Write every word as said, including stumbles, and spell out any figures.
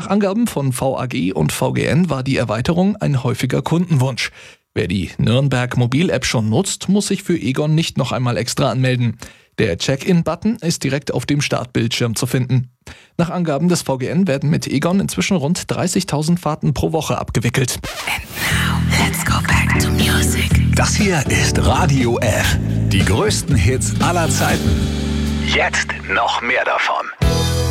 Nach Angaben von V A G und V G N war die Erweiterung ein häufiger Kundenwunsch. Wer die Nürnberg Mobil-App schon nutzt, muss sich für Egon nicht noch einmal extra anmelden. Der Check-in-Button ist direkt auf dem Startbildschirm zu finden. Nach Angaben des V G N werden mit Egon inzwischen rund dreißigtausend Fahrten pro Woche abgewickelt. And now, let's go back to music. Das hier ist Radio F. Die größten Hits aller Zeiten. Jetzt noch mehr davon.